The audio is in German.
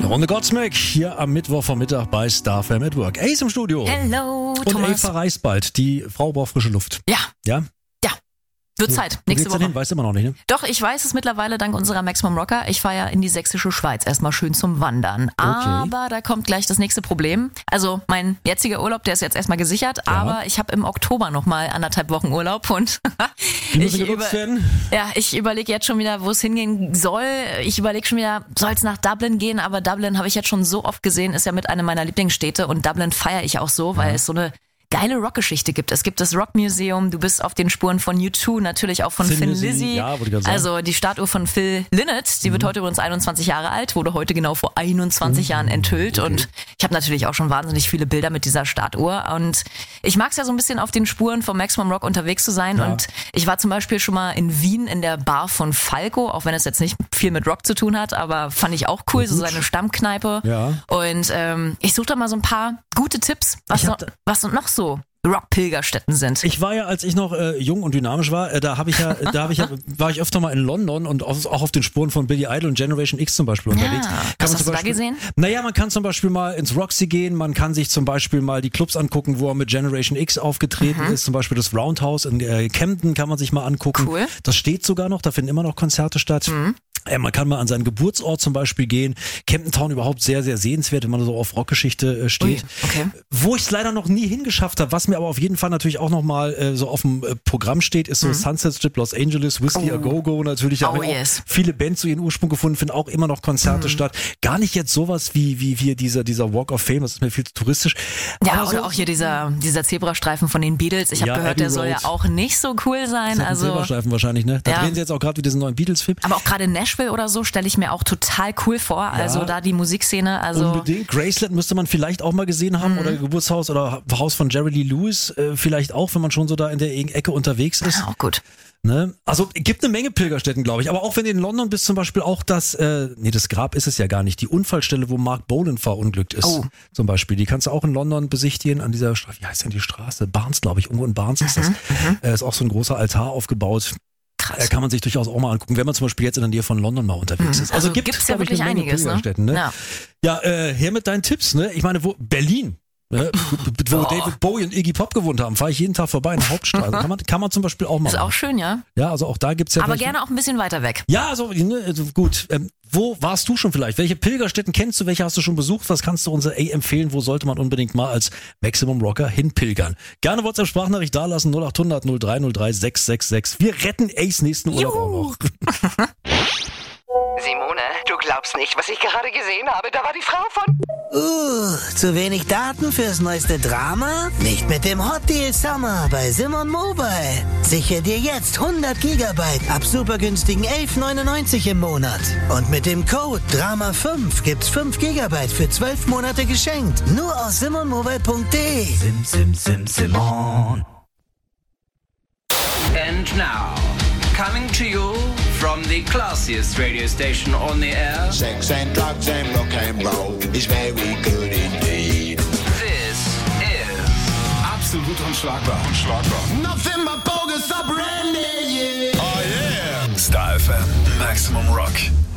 Runde Godsmack hier am Mittwochvormittag bei Star FM at Work. Ace im Studio. Hello, Und Thomas. Eva reist bald. Die Frau braucht frische Luft. Ja. Ja? Wird Zeit, nächste Woche. Hin? Weißt du immer noch nicht, ne? Doch, ich weiß es mittlerweile dank unserer Maximum Rocker. Ich fahre ja in die sächsische Schweiz erstmal schön zum Wandern. Aber da kommt gleich das nächste Problem. Also mein jetziger Urlaub, der ist jetzt erstmal gesichert, aber ich habe im Oktober nochmal 1,5 Wochen Urlaub und ich überlege jetzt schon wieder, wo es hingehen soll. Ich überlege schon wieder, soll es nach Dublin gehen? Aber Dublin habe ich jetzt schon so oft gesehen, ist ja mit einer meiner Lieblingsstädte und Dublin feiere ich auch so, weil es so eine geile Rockgeschichte gibt. Es gibt das Rockmuseum, du bist auf den Spuren von U2, natürlich auch von Thin Lizzy. Ja, wollte ich gerade sagen. Also die Statue von Phil Lynott, die wird heute übrigens 21 Jahre alt, wurde heute genau vor 21 Jahren enthüllt und ich habe natürlich auch schon wahnsinnig viele Bilder mit dieser Statue und ich mag es ja so ein bisschen auf den Spuren vom Maximum Rock unterwegs zu sein und ich war zum Beispiel schon mal in Wien in der Bar von Falco, auch wenn es jetzt nicht viel mit Rock zu tun hat, aber fand ich auch cool, so seine Stammkneipe und ich suche da mal so ein paar gute Tipps, was noch so Rock-Pilgerstätten sind. Ich war ja, als ich noch jung und dynamisch war, war ich öfter mal in London und auch auf den Spuren von Billy Idol und Generation X zum Beispiel unterwegs. Was hast du da gesehen? Naja, man kann zum Beispiel mal ins Roxy gehen, man kann sich zum Beispiel mal die Clubs angucken, wo er mit Generation X aufgetreten ist, zum Beispiel das Roundhouse in Camden kann man sich mal angucken. Cool. Das steht sogar noch, da finden immer noch Konzerte statt. Man kann mal an seinen Geburtsort zum Beispiel gehen. Camden Town überhaupt sehr, sehr sehenswert, wenn man so auf Rockgeschichte steht. Okay. Wo ich es leider noch nie hingeschafft habe, was mir aber auf jeden Fall natürlich auch nochmal so auf dem Programm steht, ist so Sunset Strip Los Angeles, Whiskey A Go Go natürlich. Da haben auch viele Bands so ihren Ursprung gefunden, finden auch immer noch Konzerte statt. Gar nicht jetzt sowas wie hier dieser Walk of Fame, das ist mir viel zu touristisch. Ja, aber oder auch hier dieser Zebrastreifen von den Beatles. Ich habe gehört, Abbey der soll ja auch nicht so cool sein. Das ist ein Zebrastreifen wahrscheinlich, ne? Da drehen sie jetzt auch gerade wieder diesen neuen Beatles-Film. Aber auch gerade Nashville oder so stelle ich mir auch total cool vor. Also da die Musikszene. Also unbedingt. Graceland müsste man vielleicht auch mal gesehen haben oder Geburtshaus oder Haus von Jerry Lee Lewis vielleicht auch, wenn man schon so da in der Ecke unterwegs ist. Ja, auch gut. Ne? Also gibt eine Menge Pilgerstätten, glaube ich. Aber auch wenn du in London bist, zum Beispiel auch das Grab ist es ja gar nicht, die Unfallstelle, wo Mark Bolan verunglückt ist, zum Beispiel. Die kannst du auch in London besichtigen, an dieser Straße, wie heißt denn die Straße? Barnes, glaube ich, irgendwo in Barnes ist das. Ist auch so ein großer Altar aufgebaut. Krass. Kann man sich durchaus auch mal angucken, wenn man zum Beispiel jetzt in der Nähe von London mal unterwegs ist. Also gibt's ja wirklich einiges, ne? Ja, her mit deinen Tipps, ne? Ich meine, Berlin, ne? Wo David Bowie und Iggy Pop gewohnt haben, fahre ich jeden Tag vorbei in der Hauptstraße. Kann man zum Beispiel auch mal. Ist auch schön, ja. Ja, also auch da gibt's ja. Aber gerne auch ein bisschen weiter weg. Ja, also gut. Wo warst du schon vielleicht? Welche Pilgerstätten kennst du? Welche hast du schon besucht? Was kannst du uns empfehlen? Wo sollte man unbedingt mal als Maximum Rocker hinpilgern? Gerne WhatsApp-Sprachnachricht dalassen, 0800 0303 666. Wir retten Ace nächsten Urlaub auch noch. Simone, du glaubst nicht, was ich gerade gesehen habe. Da war die Frau von... zu wenig Daten fürs neueste Drama? Nicht mit dem Hot Deal Summer bei Simon Mobile. Sichere dir jetzt 100 Gigabyte ab super günstigen 11,99 im Monat. Und mit dem Code DRAMA5 gibt's 5 Gigabyte für 12 Monate geschenkt. Nur aus simonmobile.de. Simon. And now, coming to you from the classiest radio station on the air. Sex and drugs and rock and roll is very good indeed. This is Absolut unschlagbar. Nothing but bogus up brandy, yeah. Oh yeah. Star FM, Maximum Rock.